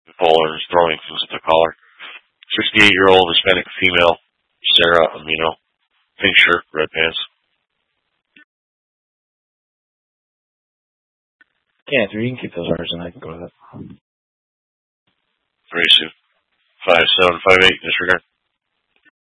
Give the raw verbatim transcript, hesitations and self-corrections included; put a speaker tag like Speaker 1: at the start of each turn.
Speaker 1: Polar is throwing things at the caller. sixty-eight-year-old Hispanic female, Sarah Amino. Pink shirt, red pants.
Speaker 2: Yeah, three. You can keep those orders and I can go with it.
Speaker 1: Three, two, five, seven, five, eight. Disregard.